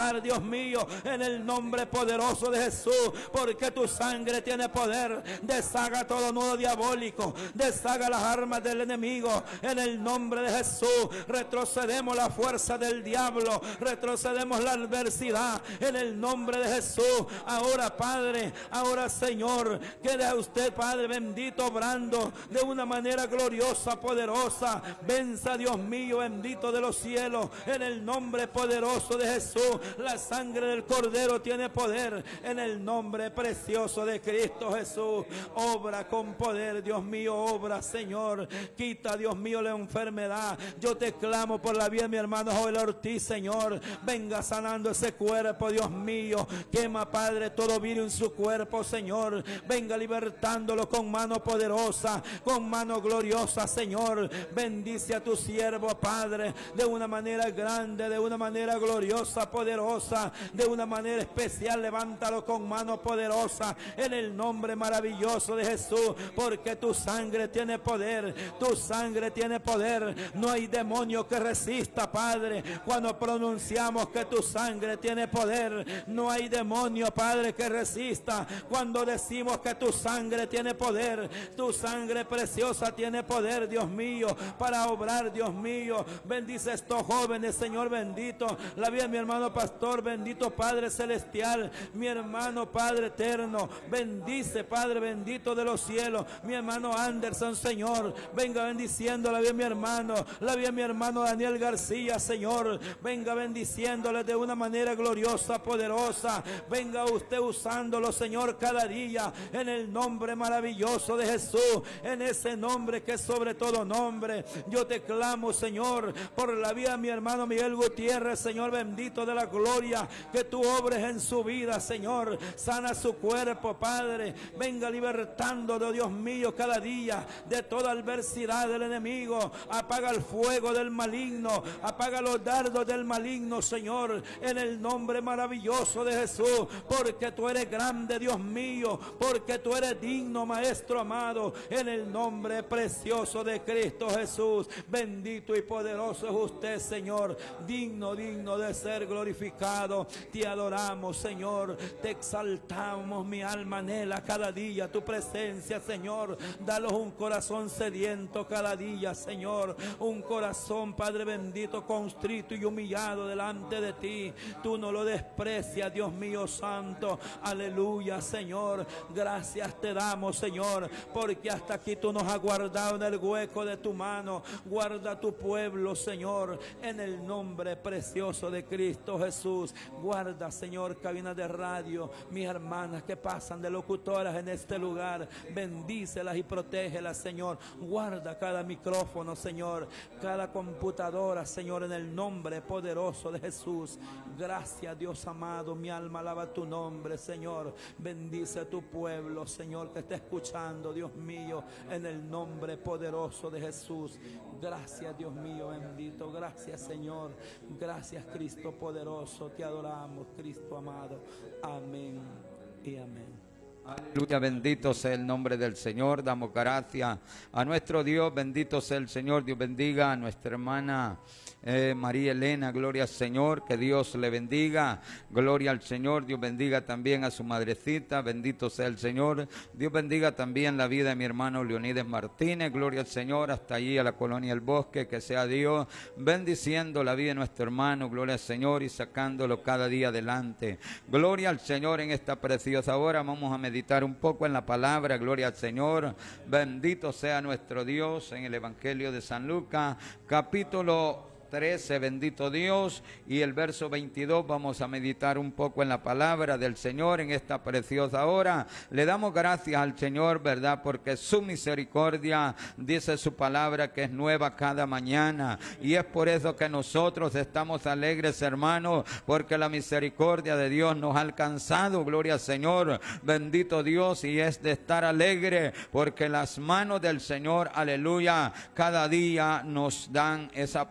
deshagar, Dios mío, en el nombre poderoso de Jesús, porque tu sangre tiene poder. Deshaga todo nudo diabólico, deshaga las armas del enemigo, en el nombre de Jesús. Retrocedemos la fuerza del diablo, retrocedemos la adversidad, en el nombre de Jesús. Ahora, Padre, ahora, Señor, queda usted, Padre bendito, obrando de una manera gloriosa, poderosa. Venza, Dios mío, bendito de los cielos, en el nombre poderoso de Jesús. La sangre del Cordero tiene poder, en el nombre precioso de Cristo Jesús. Obra con poder, Dios mío, obra, Señor. Quita, Dios mío, la enfermedad. Yo te clamo por la vida de mi hermano Joel Ortiz, Señor. Venga sanando ese cuerpo, Dios mío. Quema, Padre, todo virus en su cuerpo, Señor. Venga libertándolo con mano poderosa, con mano gloriosa, Señor. Bendice a tu siervo, Padre, de una manera grande, de una manera gloriosa, poderosa, de una manera especial. Levántalo con mano poderosa, en el nombre maravilloso de Jesús, porque tu sangre tiene poder, tu sangre tiene poder. No hay demonio que resista, Padre, cuando pronunciamos que tu sangre tiene poder. No hay demonio, Padre, que resista cuando decimos que tu sangre tiene poder. Tu sangre preciosa tiene poder, Dios mío, para obrar, Dios mío. Bendice a estos jóvenes, Señor bendito. La vida de mi hermano pastor, bendito Padre celestial, mi hermano Padre eterno. Bendice, Padre bendito de los cielos, mi hermano Anderson, Señor. Venga bendiciendo la vida de mi hermano, la vida de mi hermano Daniel García, Señor. Venga bendiciéndole de una manera gloriosa, poderosa. Venga usted usándolo, Señor, cada día, en el nombre maravilloso de Jesús, en ese nombre que es sobre todo nombre. Yo te clamo, Señor, por la vida de mi hermano Miguel Gutiérrez, Señor bendito de la gloria, que tú obres en su vida, Señor. Sana su cuerpo, Padre. Venga libertándolo, Dios mío, cada día de toda adversidad del enemigo. Apaga el fuego del maligno, apaga los dardos del maligno, Señor, en el nombre maravilloso de Jesús, porque tú eres grande, Dios mío, porque tú eres digno, Maestro amado, en el nombre precioso de Cristo Jesús. Bendito y poderoso es usted, Señor, digno de ser glorificado. Te adoramos, Señor, te exaltamos. Mi alma anhela cada día tu presencia, Señor. Danos un corazón sediento cada día, Señor, un corazón, Padre bendito, constrito y humillado delante de ti. Tú no lo desprecias, Dios mío santo. Aleluya, Señor. Gracias te damos, Señor, porque hasta aquí tú nos has guardado en el hueco de tu mano. Guarda tu pueblo, Señor, en el nombre precioso de Cristo Jesús. Guarda, Señor, cabinas de radio, mis hermanas que pasan de locutoras en este lugar. Bendícelas y protégelas, Señor. Guarda cada micrófono, Señor, cada computadora, Señor, en el nombre poderoso de Jesús. Gracias, Dios amado. Mi alma alaba tu nombre, Señor. Bendice a tu pueblo, Señor, que está escuchando, Dios mío, en el nombre poderoso de Jesús. Gracias, Dios mío bendito. Gracias, Señor. Gracias, Cristo poderoso. Te adoramos, Cristo amado. Amén y amén. Aleluya, bendito sea el nombre del Señor. Damos gracias a nuestro Dios. Bendito sea el Señor. Dios bendiga a nuestra hermana María Elena. Gloria al Señor. Que Dios le bendiga. Gloria al Señor. Dios bendiga también a su madrecita. Bendito sea el Señor. Dios bendiga también la vida de mi hermano Leonides Martínez. Gloria al Señor. Hasta allí a la colonia El Bosque. Que sea Dios bendiciendo la vida de nuestro hermano. Gloria al Señor. Y sacándolo cada día adelante. Gloria al Señor en esta preciosa hora. Vamos a meditar un poco en la palabra. Gloria al Señor. Bendito sea nuestro Dios. En el Evangelio de San Lucas, capítulo 13, bendito Dios, y el verso 22, vamos a meditar un poco en la palabra del Señor en esta preciosa hora. Le damos gracias al Señor, ¿verdad? Porque su misericordia, dice su palabra, que es nueva cada mañana, y es por eso que nosotros estamos alegres, hermanos, porque la misericordia de Dios nos ha alcanzado. Gloria al Señor, bendito Dios, y es de estar alegre, porque las manos del Señor, aleluya, cada día nos dan esa protección.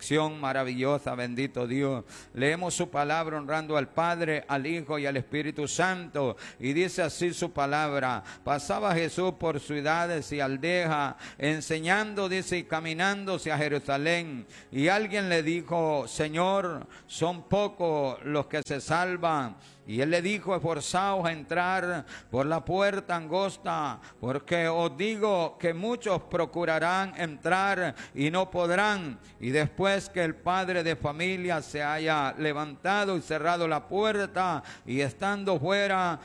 introducción maravillosa, bendito Dios. Leemos su palabra honrando al Padre, al Hijo y al Espíritu Santo. Y dice así su palabra: pasaba Jesús por ciudades y aldeas, enseñando, dice, y caminando hacia Jerusalén. Y alguien le dijo: Señor, son pocos los que se salvan. Y él le dijo: esforzaos a entrar por la puerta angosta, porque os digo que muchos procurarán entrar y no podrán. Y después que el padre de familia se haya levantado y cerrado la puerta, y estando fuera,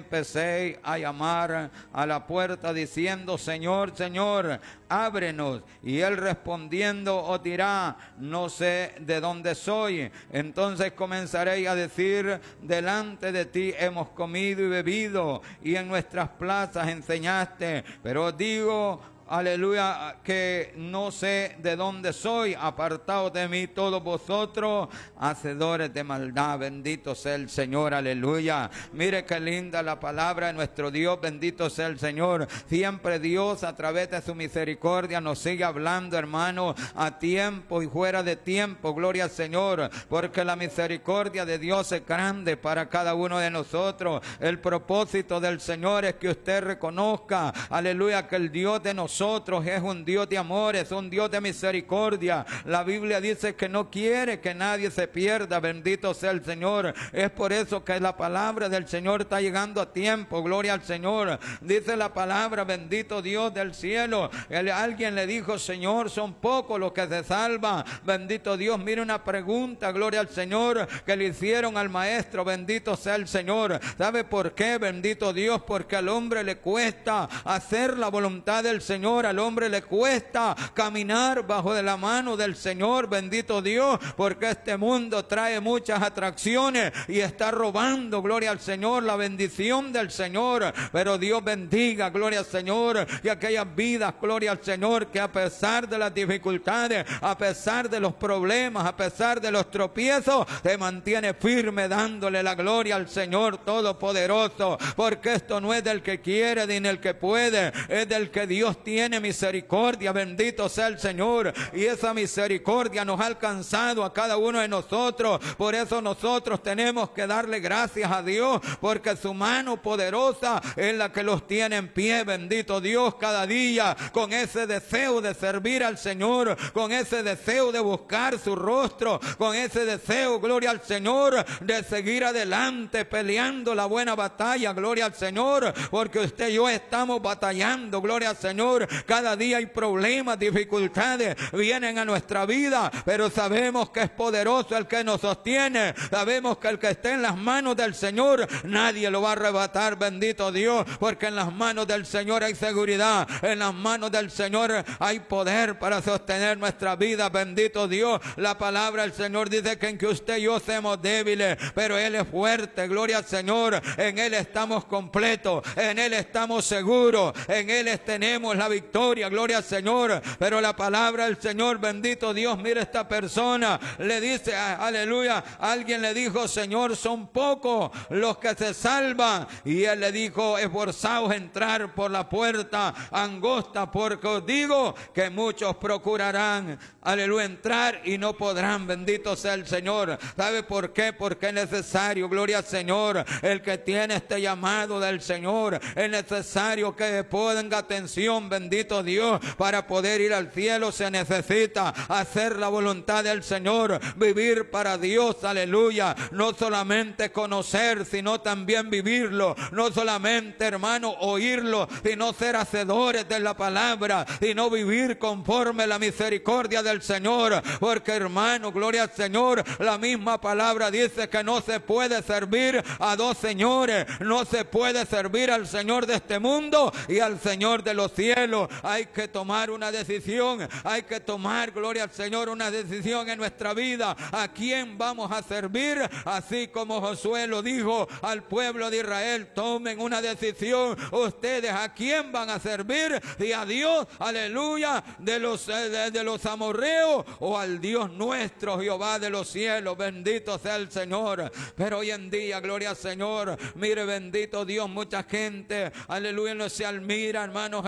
empecé a llamar a la puerta diciendo: Señor, Señor, ábrenos. Y él respondiendo os dirá: no sé de dónde soy. Entonces comenzaréis a decir: delante de ti hemos comido y bebido, y en nuestras plazas enseñaste. Pero os digo, aleluya, que no sé de dónde soy. Apartaos de mí todos vosotros, hacedores de maldad. Bendito sea el Señor, aleluya. Mire qué linda la palabra de nuestro Dios, bendito sea el Señor. Siempre Dios, a través de su misericordia, nos sigue hablando, hermano, a tiempo y fuera de tiempo. Gloria al Señor, porque la misericordia de Dios es grande para cada uno de nosotros. El propósito del Señor es que usted reconozca, aleluya, que el Dios de nosotros es un Dios de amor, es un Dios de misericordia. La Biblia dice que no quiere que nadie se pierda, bendito sea el Señor. Es por eso que la palabra del Señor está llegando a tiempo, gloria al Señor. Dice la palabra, bendito Dios del cielo. Alguien le dijo: Señor, son pocos los que se salvan. Bendito Dios. Mire una pregunta, gloria al Señor, que le hicieron al maestro, bendito sea el Señor. ¿Sabe por qué? Bendito Dios, porque al hombre le cuesta hacer la voluntad del Señor, al hombre le cuesta caminar bajo de la mano del Señor, bendito Dios, porque este mundo trae muchas atracciones y está robando, gloria al Señor, la bendición del Señor. Pero Dios bendiga, gloria al Señor, y aquellas vidas, gloria al Señor, que a pesar de las dificultades, a pesar de los problemas, a pesar de los tropiezos, se mantiene firme dándole la gloria al Señor Todopoderoso, porque esto no es del que quiere ni del que puede, es del que Dios tiene misericordia, bendito sea el Señor. Y esa misericordia nos ha alcanzado a cada uno de nosotros. Por eso nosotros tenemos que darle gracias a Dios, porque su mano poderosa es la que los tiene en pie, bendito Dios, cada día, con ese deseo de servir al Señor, con ese deseo de buscar su rostro, con ese deseo, gloria al Señor, de seguir adelante peleando la buena batalla, gloria al Señor, porque usted y yo estamos batallando, gloria al Señor. Cada día hay problemas, dificultades, vienen a nuestra vida, pero sabemos que es poderoso el que nos sostiene. Sabemos que el que esté en las manos del Señor, nadie lo va a arrebatar, bendito Dios, porque en las manos del Señor hay seguridad, en las manos del Señor hay poder para sostener nuestra vida, bendito Dios. La palabra del Señor dice que en que usted y yo somos débiles, pero Él es fuerte, gloria al Señor. En Él estamos completos, en Él estamos seguros, en Él tenemos la victoria, gloria al Señor. Pero la palabra del Señor, bendito Dios, mira esta persona, le dice, aleluya, alguien le dijo: Señor, son pocos los que se salvan. Y Él le dijo: esforzaos a entrar por la puerta angosta, porque os digo que muchos procurarán, aleluya, entrar y no podrán, bendito sea el Señor. ¿Sabe por qué? Porque es necesario, gloria al Señor, el que tiene este llamado del Señor, es necesario que ponga atención, bendito Dios, para poder ir al cielo se necesita hacer la voluntad del Señor, vivir para Dios, aleluya, no solamente conocer, sino también vivirlo, no solamente, hermano, oírlo, sino ser hacedores de la palabra, sino vivir conforme a la misericordia del Señor, porque, hermano, gloria al Señor, la misma palabra dice que no se puede servir a dos señores, no se puede servir al Señor de este mundo y al Señor de los cielos. Hay que tomar una decisión, hay que tomar, gloria al Señor, una decisión en nuestra vida. ¿A quién vamos a servir? Así como Josué lo dijo al pueblo de Israel, tomen una decisión ustedes, ¿a quién van a servir? Y a Dios, aleluya, de los amorreos, o al Dios nuestro, Jehová de los cielos, bendito sea el Señor. Pero hoy en día, gloria al Señor, mire, bendito Dios, mucha gente, aleluya, no se admira, hermanos, al ver que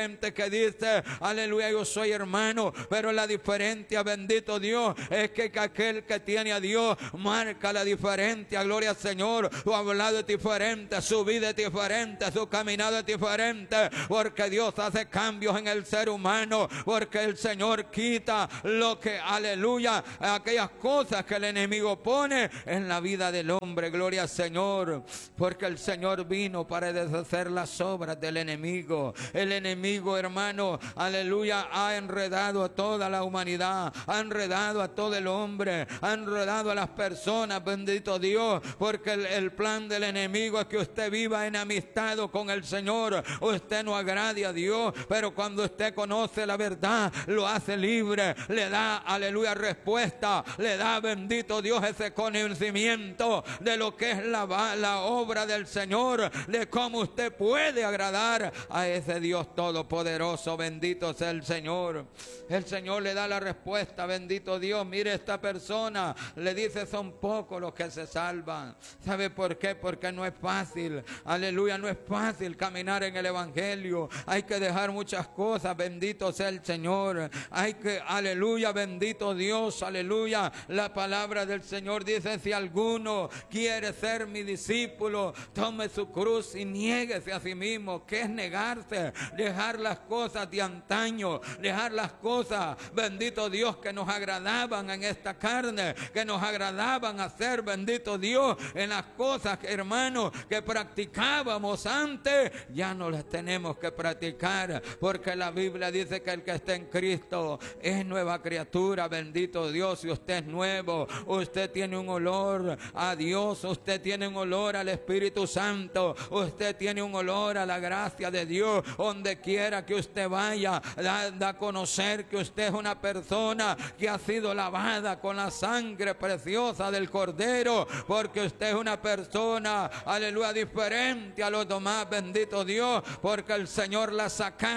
gente que dice, aleluya, yo soy hermano, pero la diferencia, bendito Dios, es que aquel que tiene a Dios marca la diferencia. Gloria al Señor. Su hablado es diferente, su vida es diferente, su caminado es diferente, porque Dios hace cambios en el ser humano, porque el Señor quita lo que, aleluya, aquellas cosas que el enemigo pone en la vida del hombre. Gloria al Señor, porque el Señor vino para deshacer las obras del enemigo. El enemigo, hermano, aleluya, ha enredado a toda la humanidad, ha enredado a todo el hombre, ha enredado a las personas, bendito Dios, porque el plan del enemigo es que usted viva enemistado con el Señor, usted no agrade a Dios, pero cuando usted conoce la verdad, lo hace libre, le da, aleluya, respuesta, le da, bendito Dios, ese conocimiento de lo que es la obra del Señor, de cómo usted puede agradar a ese Dios todopoderoso. Bendito sea el Señor. El Señor le da la respuesta, bendito Dios. Mire, esta persona le dice, son pocos los que se salvan. ¿Sabe por qué? Porque no es fácil, aleluya, no es fácil caminar en el Evangelio. Hay que dejar muchas cosas, bendito sea el Señor. Hay que, aleluya, bendito Dios, aleluya. La palabra del Señor dice, si alguno quiere ser mi discípulo, tome su cruz y niéguese a sí mismo. ¿Qué es negarse? Dejar las cosas de antaño, dejar las cosas, bendito Dios, que nos agradaban en esta carne, que nos agradaban hacer, bendito Dios, en las cosas, hermanos, que practicábamos antes, ya no las tenemos que practicar, porque la Biblia dice que el que está en Cristo es nueva criatura. Bendito Dios. Si usted es nuevo, usted tiene un olor a Dios, usted tiene un olor al Espíritu Santo, usted tiene un olor a la gracia de Dios. Donde quiera que usted vaya, da a conocer que usted es una persona que ha sido lavada con la sangre preciosa del Cordero, porque usted es una persona, aleluya, diferente a los demás. Bendito Dios, porque el Señor lo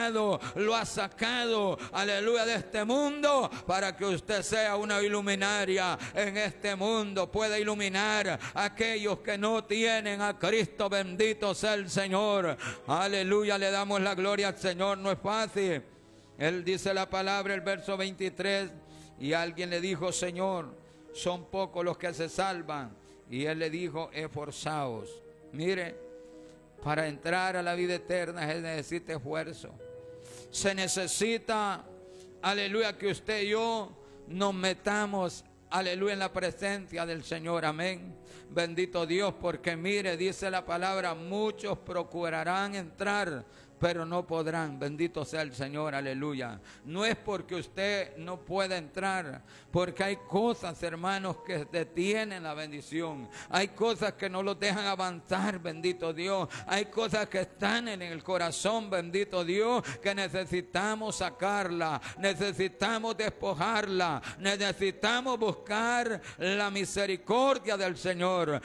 ha sacado, aleluya, de este mundo, para que usted sea una iluminaria en este mundo, pueda iluminar a aquellos que no tienen a Cristo. Bendito sea el Señor, aleluya. Le damos la gloria al Señor. No es fácil. Él dice la palabra, el verso 23, y alguien le dijo, Señor, son pocos los que se salvan. Y él le dijo, esforzaos. Mire, para entrar a la vida eterna se necesita esfuerzo. Se necesita, aleluya, que usted y yo nos metamos, aleluya, en la presencia del Señor. Amén. Bendito Dios, porque mire, dice la palabra, muchos procurarán entrar, pero no podrán. Bendito sea el Señor, aleluya. No es porque usted no pueda entrar, porque hay cosas, hermanos, que detienen la bendición. Hay cosas que no los dejan avanzar, bendito Dios. Hay cosas que están en el corazón, bendito Dios, que necesitamos sacarla, necesitamos despojarla, necesitamos buscar la misericordia del Señor.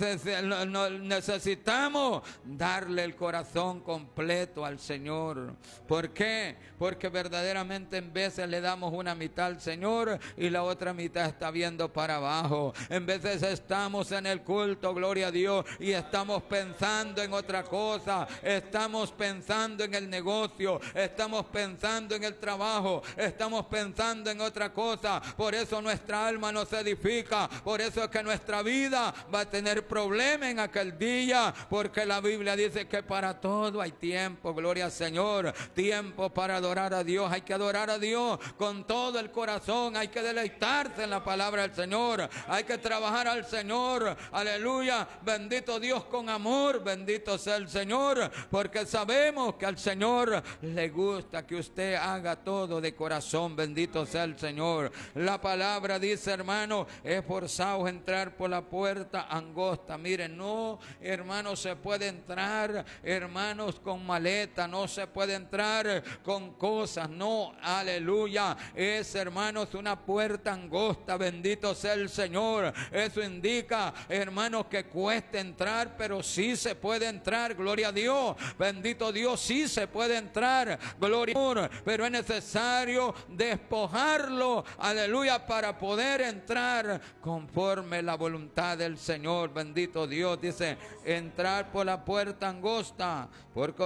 Necesitamos darle el corazón completo al Señor. ¿Por qué? Porque verdaderamente en veces le damos una mitad al Señor y la otra mitad está viendo para abajo. En veces estamos en el culto, gloria a Dios, y estamos pensando en otra cosa. Estamos pensando en el negocio, estamos pensando en el trabajo, estamos pensando en otra cosa. Por eso nuestra alma no se edifica. Por eso es que nuestra vida va a tener problemas en aquel día, porque la Biblia dice que para todo hay tiempo. Gloria al Señor. Tiempo para adorar a Dios. Hay que adorar a Dios con todo el corazón. Hay que deleitarse en la palabra del Señor. Hay que trabajar al Señor. Aleluya. Bendito Dios, con amor. Bendito sea el Señor. Porque sabemos que al Señor le gusta que usted haga todo de corazón. Bendito sea el Señor. La palabra dice, hermano, esforzaos a entrar por la puerta angosta. Miren, no, hermanos, se puede entrar, hermanos, con maleta. No se puede entrar con cosas, no, aleluya. Es, hermanos, una puerta angosta. Bendito sea el Señor. Eso indica, hermanos, que cuesta entrar, pero sí se puede entrar. Gloria a Dios. Bendito Dios, sí se puede entrar. Gloria a Dios. Pero es necesario despojarlo, aleluya, para poder entrar conforme la voluntad del Señor. Bendito Dios. Dice, entrar por la puerta angosta, porque os digo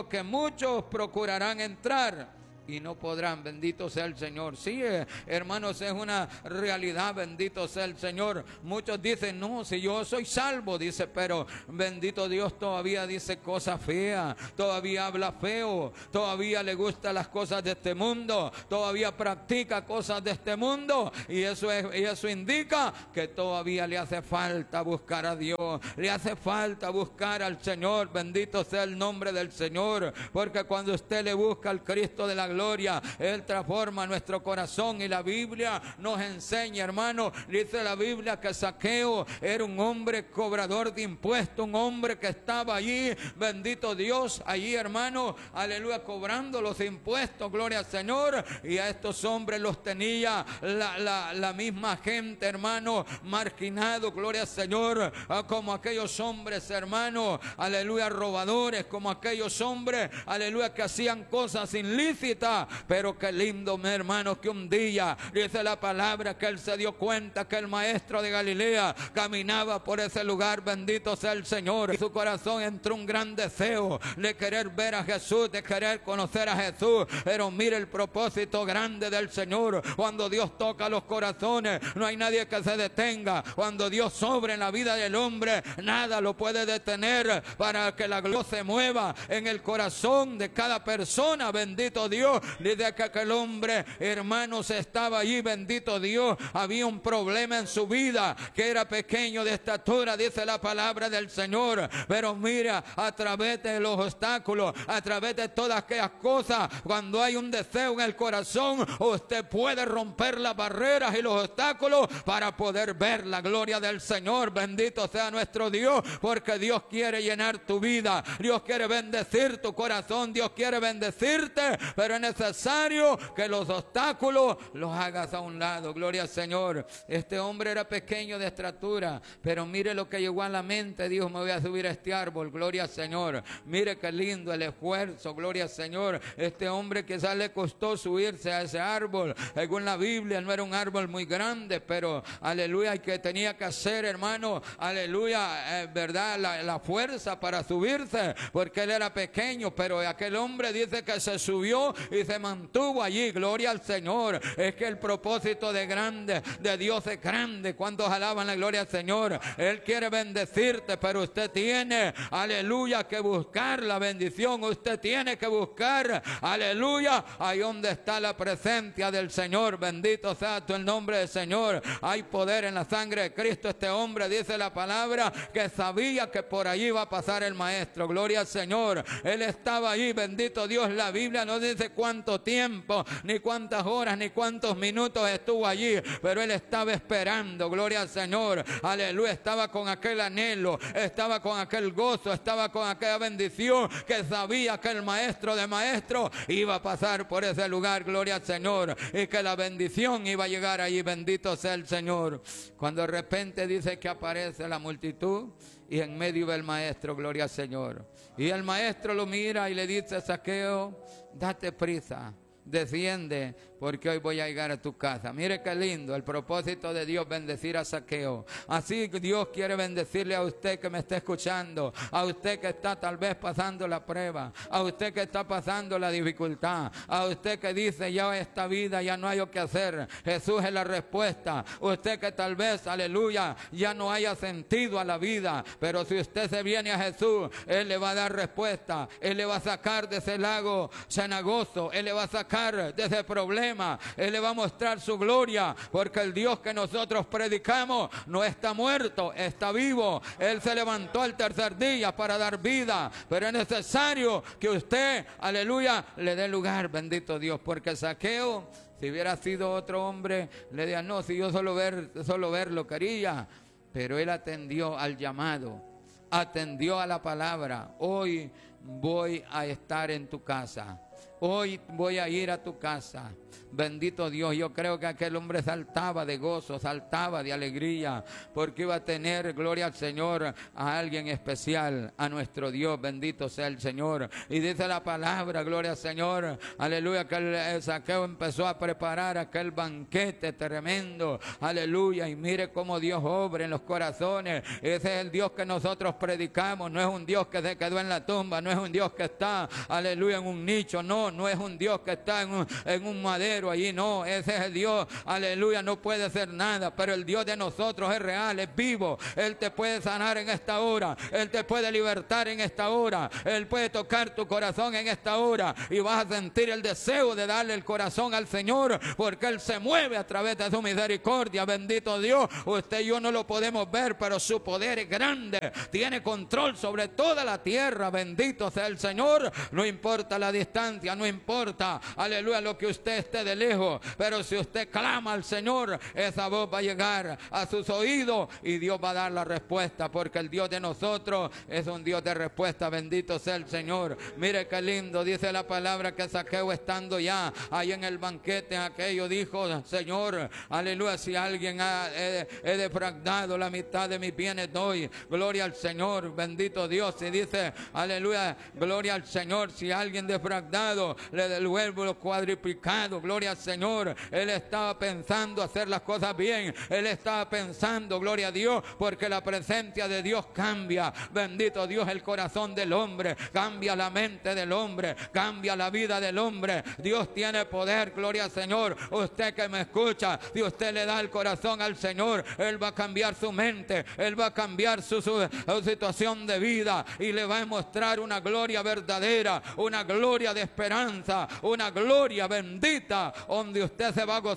que muchos procurarán entrar y no podrán. Bendito sea el Señor. Sí, hermanos, es una realidad. Bendito sea el Señor. Muchos dicen, no, si yo soy salvo, dice, pero bendito Dios, todavía dice cosas feas, todavía habla feo, todavía le gustan las cosas de este mundo, todavía practica cosas de este mundo, y eso indica que todavía le hace falta buscar a Dios, le hace falta buscar al Señor. Bendito sea el nombre del Señor, porque cuando usted le busca al Cristo de la gloria, Él transforma nuestro corazón. Y la Biblia nos enseña, hermano, dice la Biblia que Zaqueo era un hombre cobrador de impuestos, un hombre que estaba allí, bendito Dios, allí, hermano, aleluya, cobrando los impuestos, gloria al Señor. Y a estos hombres los tenía la misma gente, hermano, marginado, gloria al Señor, como aquellos hombres, hermano, aleluya, robadores, como aquellos hombres, aleluya, que hacían cosas ilícitas. Pero qué lindo, mi hermano, que un día dice la palabra que él se dio cuenta que el maestro de Galilea caminaba por ese lugar. Bendito sea el Señor. Y su corazón entró un gran deseo de querer ver a Jesús, de querer conocer a Jesús. Pero mire el propósito grande del Señor. Cuando Dios toca los corazones, no hay nadie que se detenga. Cuando Dios sobra en la vida del hombre, nada lo puede detener para que la gloria se mueva en el corazón de cada persona. Bendito Dios. Desde que aquel hombre, hermanos, estaba allí, bendito Dios, había un problema en su vida, que era pequeño de estatura, dice la palabra del Señor. Pero mira, a través de los obstáculos, a través de todas aquellas cosas, cuando hay un deseo en el corazón, usted puede romper las barreras y los obstáculos para poder ver la gloria del Señor. Bendito sea nuestro Dios, porque Dios quiere llenar tu vida, Dios quiere bendecir tu corazón, Dios quiere bendecirte, pero es necesario que los obstáculos los hagas a un lado. Gloria al Señor. Este hombre era pequeño de estatura, pero mire lo que llegó a la mente. Dijo, me voy a subir a este árbol. Gloria al Señor. Mire qué lindo el esfuerzo. Gloria al Señor. Este hombre quizás le costó subirse a ese árbol. Según la Biblia no era un árbol muy grande, pero aleluya, que tenía que hacer, hermano, aleluya, verdad, la fuerza para subirse, porque él era pequeño. Pero aquel hombre dice que se subió y se mantuvo allí. Gloria al Señor. Es que el propósito de Dios es grande. ¿Cuántos alaban la gloria al Señor? Él quiere bendecirte, pero usted tiene, aleluya, que buscar la bendición. Usted tiene que buscar, aleluya, ahí donde está la presencia del Señor. Bendito sea tu el nombre del Señor. Hay poder en la sangre de Cristo. Este hombre, dice la palabra, que sabía que por allí iba a pasar el maestro. Gloria al Señor. Él estaba allí, bendito Dios. La Biblia no dice cuánto tiempo, ni cuántas horas, ni cuántos minutos estuvo allí, pero él estaba esperando. Gloria al Señor. Aleluya. Estaba con aquel anhelo, estaba con aquel gozo, estaba con aquella bendición, que sabía que el maestro de maestros iba a pasar por ese lugar. Gloria al Señor. Y que la bendición iba a llegar allí. Bendito sea el Señor. Cuando de repente dice que aparece la multitud y en medio del maestro, gloria al Señor. Y el maestro lo mira y le dice, Zaqueo, date prisa, desciende, porque hoy voy a llegar a tu casa. Mire qué lindo el propósito de Dios, bendecir a Zaqueo. Así Dios quiere bendecirle a usted que me está escuchando, a usted que está tal vez pasando la prueba, a usted que está pasando la dificultad, a usted que dice, ya esta vida ya no hay lo que hacer. Jesús es la respuesta. Usted que tal vez, aleluya, ya no haya sentido a la vida, pero si usted se viene a Jesús, Él le va a dar respuesta. Él le va a sacar de ese lago cenagoso, Él le va a sacar de ese problema, Él le va a mostrar su gloria, porque el Dios que nosotros predicamos no está muerto, está vivo. Él se levantó al tercer día para dar vida, pero es necesario que usted, aleluya, le dé lugar, bendito Dios, porque Zaqueo, si hubiera sido otro hombre, le diría, no, si yo solo verlo quería, pero él atendió al llamado, atendió a la palabra. Hoy voy a estar en tu casa. hoy voy a ir a tu casa. Bendito Dios, yo creo que aquel hombre saltaba de gozo, saltaba de alegría, porque iba a tener, gloria al Señor, a alguien especial, a nuestro Dios. Bendito sea el Señor. Y dice la palabra, gloria al Señor, aleluya, que el Zaqueo empezó a preparar aquel banquete tremendo, aleluya. Y mire cómo Dios obra en los corazones. Ese es el Dios que nosotros predicamos. No es un Dios que se quedó en la tumba, no es un Dios que está, aleluya, en un nicho, no es un Dios que está en un madero allí, no, ese es el Dios, aleluya, no puede hacer nada, pero el Dios de nosotros es real, es vivo. Él te puede sanar en esta hora, Él te puede libertar en esta hora, Él puede tocar tu corazón en esta hora, y vas a sentir el deseo de darle el corazón al Señor, porque Él se mueve a través de su misericordia. Bendito Dios. Usted y yo no lo podemos ver, pero su poder es grande, tiene control sobre toda la tierra. Bendito sea el Señor. No importa la distancia, no importa, aleluya, lo que usted esté de lejos, pero si usted clama al Señor, esa voz va a llegar a sus oídos y Dios va a dar la respuesta, porque el Dios de nosotros es un Dios de respuesta. Bendito sea el Señor. Mire qué lindo, dice la palabra que Zaqueo, estando ya ahí en el banquete aquello, dijo: Señor, aleluya, si alguien he defraudado la mitad de mis bienes, doy, gloria al Señor. Bendito Dios. Y dice, aleluya, gloria al Señor, si alguien defraudado, le devuelvo lo cuadriplicado. Gloria al Señor. Él estaba pensando hacer las cosas bien. Él estaba pensando, gloria a Dios, porque la presencia de Dios cambia. Bendito Dios, el corazón del hombre, cambia la mente del hombre, cambia la vida del hombre. Dios tiene poder, gloria al Señor. Usted que me escucha, si usted le da el corazón al Señor, Él va a cambiar su mente, Él va a cambiar su situación de vida, y le va a mostrar una gloria verdadera, una gloria de esperanza, una gloria bendita, donde usted se va a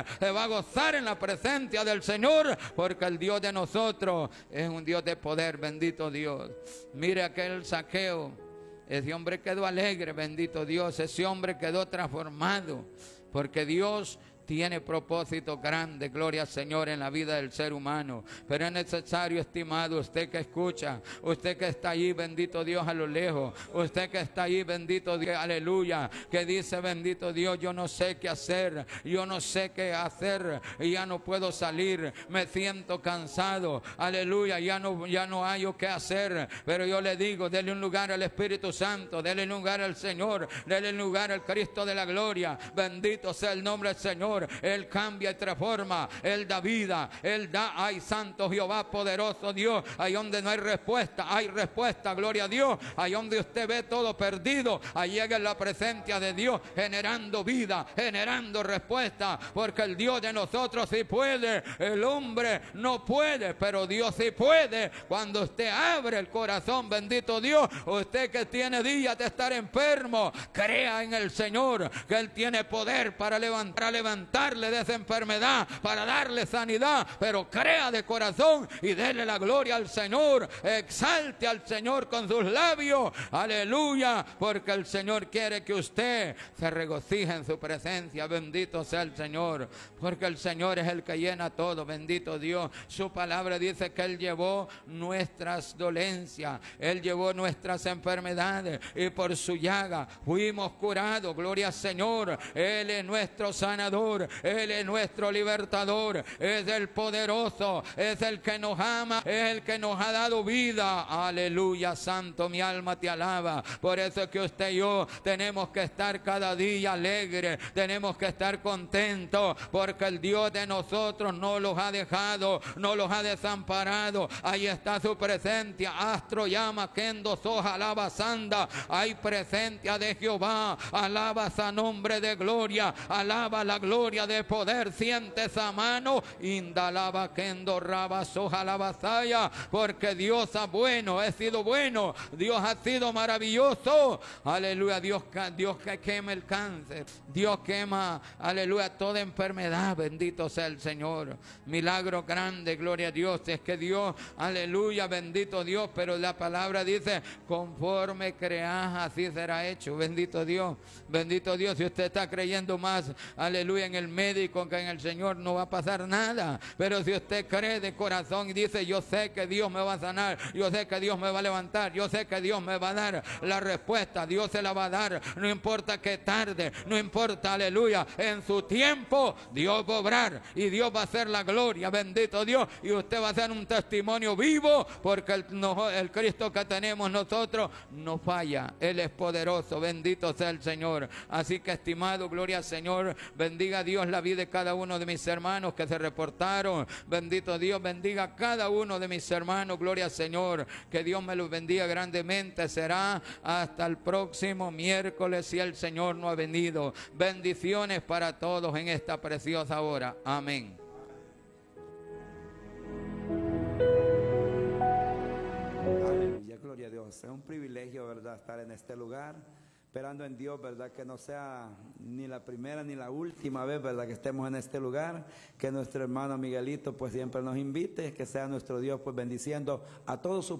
gozar en la presencia del Señor, porque el Dios de nosotros es un Dios de poder. Bendito Dios. Mire aquel Zaqueo, ese hombre quedó alegre, bendito Dios, ese hombre quedó transformado, porque Dios tiene propósito grande, gloria al Señor, en la vida del ser humano. Pero es necesario, estimado, usted que escucha, usted que está allí, bendito Dios, a lo lejos, usted que está allí, bendito Dios, aleluya, que dice, bendito Dios, yo no sé qué hacer, yo no sé qué hacer, y ya no puedo salir, me siento cansado, aleluya, ya no hay qué hacer. Pero yo le digo, dele un lugar al Espíritu Santo, dele un lugar al Señor, dele un lugar al Cristo de la gloria. Bendito sea el nombre del Señor. Él cambia y transforma, Él da vida, Él da, ay, santo Jehová, poderoso Dios. Ahí donde no hay respuesta, hay respuesta, gloria a Dios. Ahí donde usted ve todo perdido, ahí llega la presencia de Dios, generando vida, generando respuesta, porque el Dios de nosotros sí puede. El hombre no puede, pero Dios sí puede. Cuando usted abre el corazón, bendito Dios, usted que tiene días de estar enfermo, crea en el Señor, que Él tiene poder para levantarle de esa enfermedad, para darle sanidad. Pero crea de corazón y déle la gloria al Señor, exalte al Señor con sus labios, aleluya, porque el Señor quiere que usted se regocije en su presencia. Bendito sea el Señor, porque el Señor es el que llena todo. Bendito Dios. Su palabra dice que Él llevó nuestras dolencias, Él llevó nuestras enfermedades, y por su llaga fuimos curados. Gloria al Señor. Él es nuestro sanador, Él es nuestro libertador, es el poderoso, es el que nos ama, es el que nos ha dado vida. Aleluya, santo, mi alma te alaba. Por eso es que usted y yo tenemos que estar cada día alegres, tenemos que estar contentos, porque el Dios de nosotros no los ha dejado, no los ha desamparado. Ahí está su presencia. Astro llama, kendo soja, alaba sanda. Hay presencia de Jehová, alaba su nombre de gloria, alaba la gloria de poder. Siente esa mano, indalaba kendo raba soja la basaya, porque Dios es bueno, ha sido bueno, Dios ha sido maravilloso. Aleluya. Dios que quema el cáncer, Dios quema, aleluya, toda enfermedad. Bendito sea el Señor. Milagro grande, gloria a Dios. Es que Dios, aleluya, bendito Dios. Pero la palabra dice, conforme creas, así será hecho. Bendito Dios, bendito Dios. Si usted está creyendo más, aleluya, en en el médico, que en el Señor no va a pasar nada. Pero si usted cree de corazón y dice, yo sé que Dios me va a sanar, yo sé que Dios me va a levantar, yo sé que Dios me va a dar la respuesta, Dios se la va a dar, no importa que tarde, no importa, aleluya, en su tiempo Dios va a obrar y Dios va a hacer la gloria, bendito Dios, y usted va a ser un testimonio vivo, porque el Cristo que tenemos nosotros no falla, Él es poderoso, bendito sea el Señor. Así que, estimado, gloria al Señor, bendiga a Dios la vida de cada uno de mis hermanos que se reportaron, bendito Dios, bendiga a cada uno de mis hermanos, gloria al Señor, que Dios me los bendiga grandemente. Será hasta el próximo miércoles si el Señor no ha venido. Bendiciones para todos en esta preciosa hora, amén. Aleluya, gloria a Dios. Es un privilegio, ¿verdad?, estar en este lugar, esperando en Dios, ¿verdad?, que no sea ni la primera ni la última vez, ¿verdad?, que estemos en este lugar, que nuestro hermano Miguelito pues siempre nos invite, que sea nuestro Dios pues bendiciendo a todos sus